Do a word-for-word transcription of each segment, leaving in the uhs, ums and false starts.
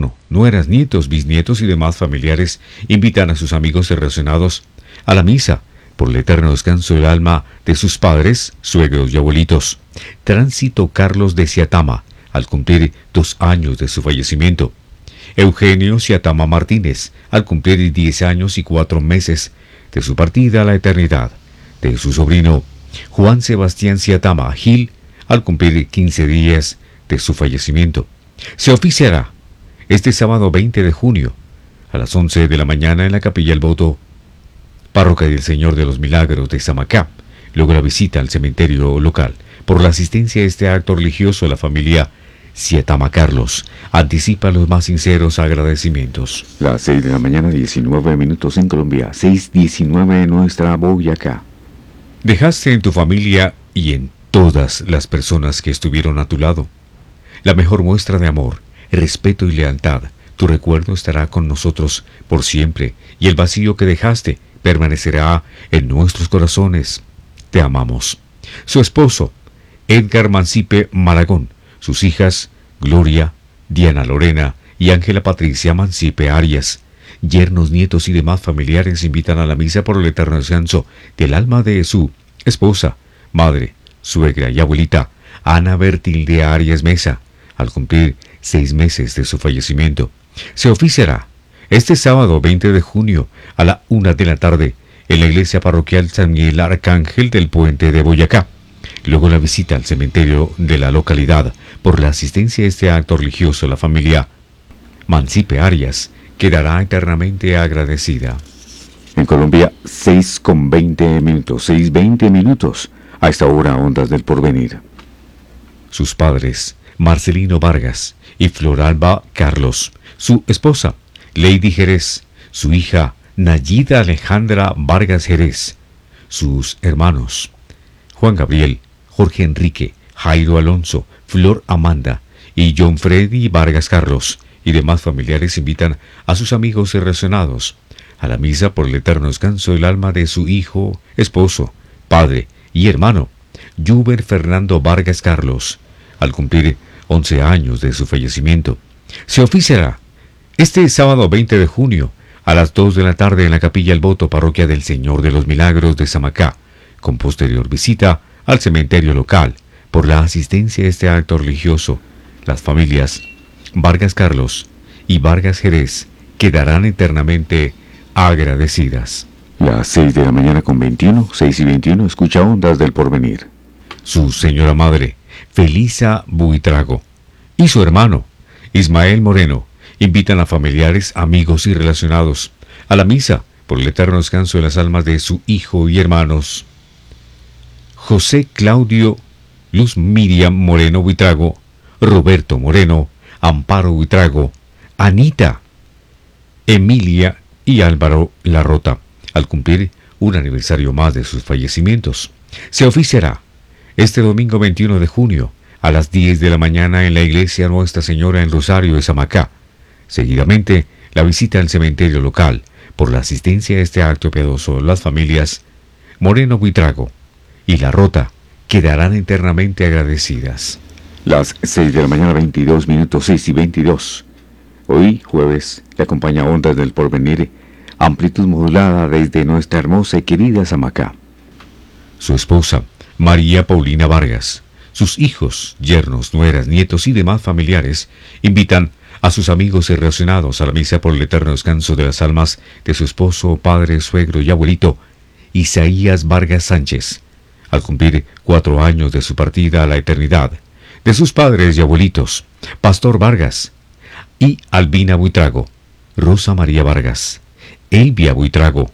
yerno, nueras, nietos, bisnietos y demás familiares invitan a sus amigos y relacionados a la misa por el eterno descanso del alma de sus padres, suegros y abuelitos. Tránsito Carlos de Ciatama, al cumplir dos años de su fallecimiento. Eugenio Ciatama Martínez, al cumplir diez años y cuatro meses de su partida a la eternidad. De su sobrino Juan Sebastián Ciatama Gil, al cumplir quince días de su fallecimiento. Se oficiará este sábado veinte de junio a las once de la mañana en la Capilla El Voto, Parroquia del Señor de los Milagros de Samacá. Luego la visita al cementerio local. Por la asistencia a este acto religioso, la familia Ciatama Carlos anticipa los más sinceros agradecimientos. Las seis de la mañana, diecinueve minutos en Colombia, seis diecinueve en nuestra Boyacá. Dejaste en tu familia y en todas las personas que estuvieron a tu lado la mejor muestra de amor, respeto y lealtad. Tu recuerdo estará con nosotros por siempre y el vacío que dejaste permanecerá en nuestros corazones. Te amamos. Su esposo, Edgar Mancipe Maragón, sus hijas, Gloria, Diana Lorena y Ángela Patricia Mancipe Arias, yernos, nietos y demás familiares invitan a la misa por el eterno descanso del alma de su esposa, madre, suegra y abuelita, Ana Bertilde Arias Mesa, al cumplir seis meses de su fallecimiento. Se oficiará este sábado veinte de junio a la una de la tarde en la iglesia parroquial San Miguel Arcángel del Puente de Boyacá. Luego la visita al cementerio de la localidad. Por la asistencia a este acto religioso, la familia Mancipe Arias quedará eternamente agradecida. En Colombia, seis con veinte minutos, seis veinte minutos. A esta hora, Ondas del Porvenir. Sus padres, Marcelino Vargas y Floralba Carlos, su esposa, Lady Jerez, su hija, Nayida Alejandra Vargas Jerez, sus hermanos, Juan Gabriel, Jorge Enrique, Jairo Alonso, Flor Amanda y John Freddy Vargas Carlos y demás familiares invitan a sus amigos y relacionados a la misa por el eterno descanso del alma de su hijo, esposo, padre y hermano, Yuber Fernando Vargas Carlos, al cumplir once años de su fallecimiento. Se oficiará este sábado veinte de junio a las dos de la tarde en la Capilla El Voto, Parroquia del Señor de los Milagros de Samacá, con posterior visita al cementerio local. Por la asistencia a este acto religioso, las familias Vargas Carlos y Vargas Jerez quedarán eternamente agradecidas. Las seis de la mañana con veintiuno, seis y veintiuno, escucha Ondas del Porvenir. Su señora madre, Felisa Buitrago, y su hermano, Ismael Moreno, invitan a familiares, amigos y relacionados a la misa por el eterno descanso de las almas de su hijo y hermanos, José Claudio Luz Miriam Moreno Buitrago, Roberto Moreno, Amparo Buitrago, Anita, Emilia y Álvaro Larrota, al cumplir un aniversario más de sus fallecimientos. Se oficiará este domingo veintiuno de junio a las diez de la mañana en la iglesia Nuestra Señora en Rosario de Samacá. Seguidamente, la visita al cementerio local. Por la asistencia a este acto piadoso, las familias Moreno Buitrago y Larrota quedarán eternamente agradecidas. Las seis de la mañana, veintidós minutos, seis y veintidós. Hoy, jueves, le acompaña Ondas del Porvenir, amplitud modulada desde nuestra hermosa y querida Samacá. Su esposa, María Paulina Vargas, sus hijos, yernos, nueras, nietos y demás familiares invitan a sus amigos y relacionados a la misa por el eterno descanso de las almas de su esposo, padre, suegro y abuelito, Isaías Vargas Sánchez, al cumplir cuatro años de su partida a la eternidad, de sus padres y abuelitos, Pastor Vargas y Albina Buitrago, Rosa María Vargas, Elvia Buitrago,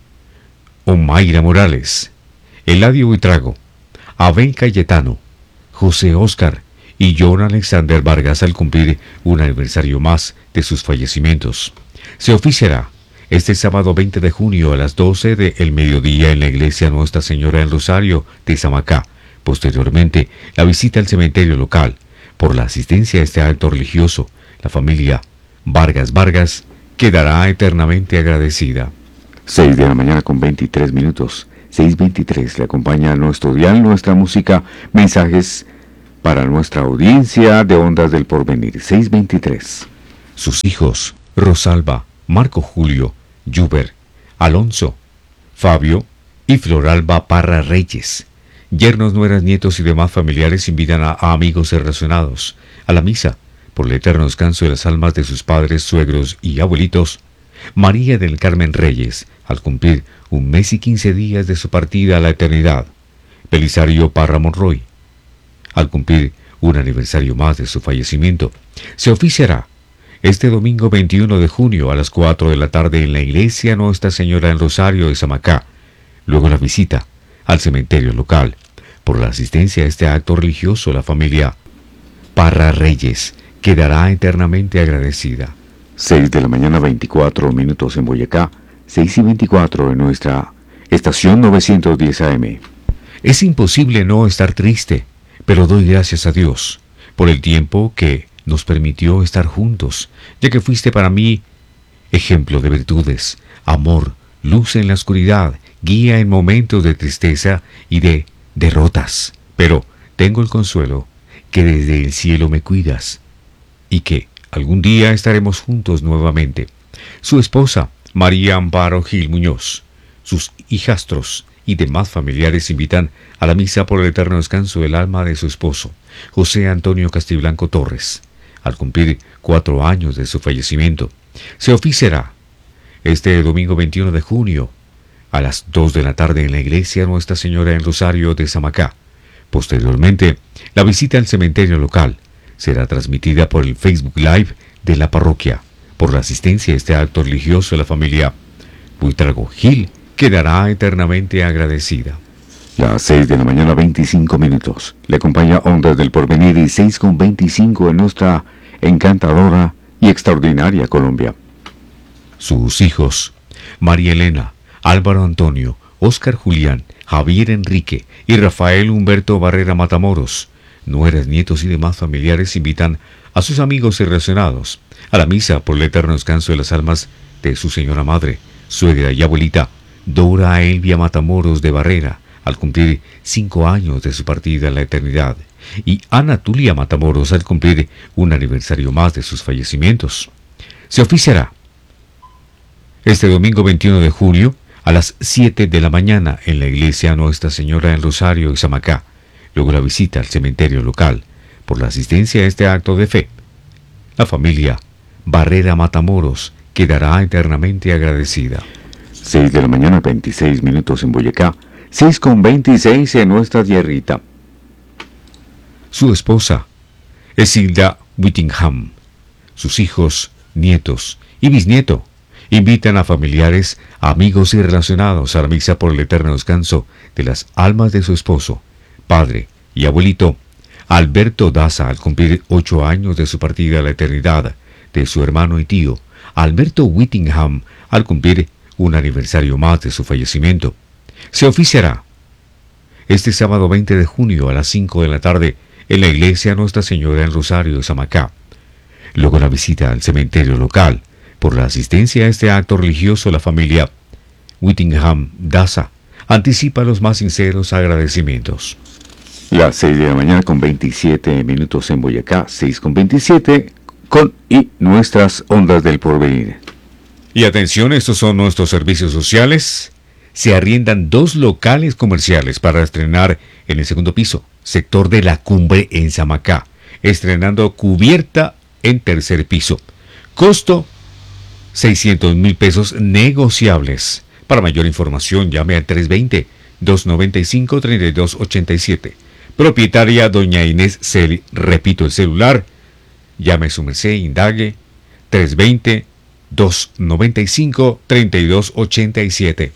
Omaira Morales, Eladio Buitrago, Abel Cayetano, José Oscar y John Alexander Vargas al cumplir un aniversario más de sus fallecimientos. Se oficiará este sábado veinte de junio a las doce del mediodía en la iglesia Nuestra Señora del Rosario de Samacá. Posteriormente, la visita al cementerio local. Por la asistencia a este acto religioso, la familia Vargas Vargas quedará eternamente agradecida. seis de la mañana con veintitrés minutos, seis veintitrés, le acompaña a nuestro dial, nuestra música, mensajes para nuestra audiencia de Ondas del Porvenir, seis veintitrés. Sus hijos, Rosalba, Marco Julio, Yuber, Alonso, Fabio y Floralba Parra Reyes. Yernos, nueras, nietos y demás familiares invitan a, a amigos relacionados a la misa por el eterno descanso de las almas de sus padres, suegros y abuelitos. María del Carmen Reyes, al cumplir un mes y quince días de su partida a la eternidad. Belisario Parra Monroy, al cumplir un aniversario más de su fallecimiento. Se oficiará este domingo veintiuno de junio a las cuatro de la tarde en la iglesia Nuestra Señora del Rosario de Samacá. Luego la visita al cementerio local. Por la asistencia a este acto religioso, la familia Parra Reyes quedará eternamente agradecida. seis de la mañana, veinticuatro minutos en Boyacá, seis y veinticuatro en nuestra estación novecientos diez A M. Es imposible no estar triste, pero doy gracias a Dios por el tiempo que nos permitió estar juntos, ya que fuiste para mí ejemplo de virtudes, amor, luz en la oscuridad, guía en momentos de tristeza y de derrotas. Pero tengo el consuelo que desde el cielo me cuidas y que algún día estaremos juntos nuevamente. Su esposa, María Amparo Gil Muñoz, sus hijastros y demás familiares invitan a la misa por el eterno descanso del alma de su esposo, José Antonio Castiblanco Torres, al cumplir cuatro años de su fallecimiento. Se oficiará este domingo veintiuno de junio a las dos de la tarde en la iglesia Nuestra Señora del Rosario de Samacá. Posteriormente, la visita al cementerio local será transmitida por el Facebook Live de la parroquia. Por la asistencia a este acto religioso, la familia Buitrago Gil quedará eternamente agradecida. Las seis de la mañana, veinticinco minutos. Le acompaña Ondas del Porvenir y seis con veinticinco en nuestra encantadora y extraordinaria Colombia. Sus hijos, María Elena, Álvaro Antonio, Óscar Julián, Javier Enrique y Rafael Humberto Barrera Matamoros, nueras, nietos y demás familiares invitan a sus amigos y relacionados a la misa por el eterno descanso de las almas de su señora madre, suegra y abuelita, Dora Elvia Matamoros de Barrera, al cumplir cinco años de su partida a la eternidad, y Ana Tulia Matamoros al cumplir un aniversario más de sus fallecimientos. Se oficiará este domingo veintiuno de junio a las siete de la mañana en la iglesia Nuestra Señora del Rosario de Samacá. Luego la visita al cementerio local. Por la asistencia a este acto de fe, la familia Barrera Matamoros quedará eternamente agradecida. seis de la mañana, veintiséis minutos en Boyacá, seis con veintiséis en nuestra tierrita. Su esposa, Esilda Whittingham, sus hijos, nietos y bisnieto invitan a familiares, amigos y relacionados a la misa por el eterno descanso de las almas de su esposo, padre y abuelito, Alberto Daza, al cumplir ocho años de su partida a la eternidad, de su hermano y tío, Alberto Whittingham, al cumplir un aniversario más de su fallecimiento. Se oficiará este sábado veinte de junio a las cinco de la tarde en la iglesia Nuestra Señora del Rosario de Samacá. Luego la visita al cementerio local. Por la asistencia a este acto religioso, la familia Whittingham Daza anticipa los más sinceros agradecimientos. Las seis de la mañana con veintisiete minutos en Boyacá, seis con veintisiete con y nuestras Ondas del Porvenir. Y atención, estos son nuestros servicios sociales. Se arriendan dos locales comerciales para estrenar en el segundo piso, sector de la Cumbre en Samacá, estrenando cubierta en tercer piso. Costo seiscientos mil pesos negociables. Para mayor información llame al tres veinte, dos noventa y cinco, treinta y dos ochenta y siete. Propietaria doña Inés Celi. Repito el celular. Llame a su merced, indague. tres veinte, dos noventa y cinco, treinta y dos ochenta y siete.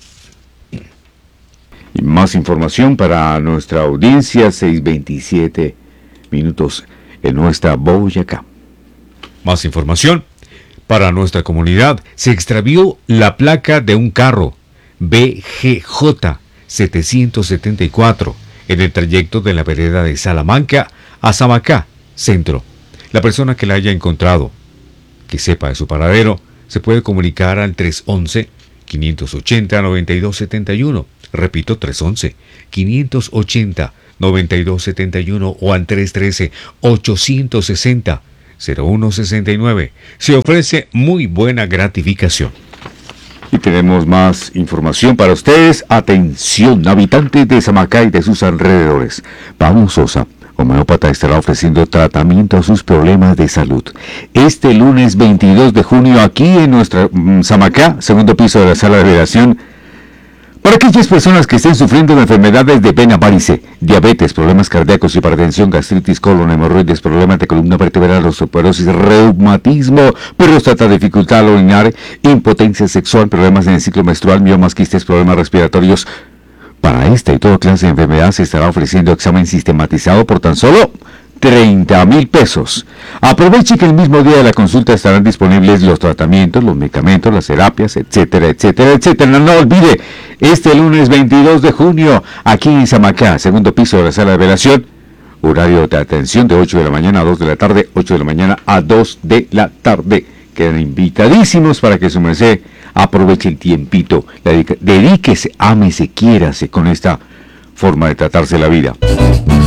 Y más información para nuestra audiencia, seis veintisiete minutos en nuestra Boyacá. Más información para nuestra comunidad. Se extravió la placa de un carro B G J setecientos setenta y cuatro en el trayecto de la vereda de Salamanca a Samacá, centro. La persona que la haya encontrado, que sepa de su paradero, se puede comunicar al tres once, quinientos ochenta, noventa y dos setenta y uno. Repito, tres once, quinientos ochenta, noventa y dos setenta y uno o al tres trece, ochocientos sesenta, cero uno sesenta y nueve. Se ofrece muy buena gratificación. Y tenemos más información para ustedes. Atención, habitantes de Samacá y de sus alrededores. Pablo Sosa, homeópata, estará ofreciendo tratamiento a sus problemas de salud. Este lunes veintidós de junio, aquí en nuestra mm, Samacá, segundo piso de la sala de liberación, para aquellas personas que estén sufriendo de enfermedades de vena varice, diabetes, problemas cardíacos, hipertensión, gastritis, colon, hemorroides, problemas de columna vertebral, osteoporosis, reumatismo, próstata, dificultad al orinar, impotencia sexual, problemas en el ciclo menstrual, miomas, quistes, problemas respiratorios. Para esta y toda clase de enfermedad se estará ofreciendo examen sistematizado por tan solo treinta mil pesos. Aproveche que el mismo día de la consulta estarán disponibles los tratamientos, los medicamentos, las terapias, etcétera, etcétera, etcétera. No, no olvide, este lunes veintidós de junio, aquí en Samacá, segundo piso de la sala de velación, horario de atención de ocho de la mañana a dos de la tarde, ocho de la mañana a dos de la tarde. Quedan invitadísimos para que su merced aproveche el tiempito, dedíquese, ámese, quiérase con esta forma de tratarse la vida.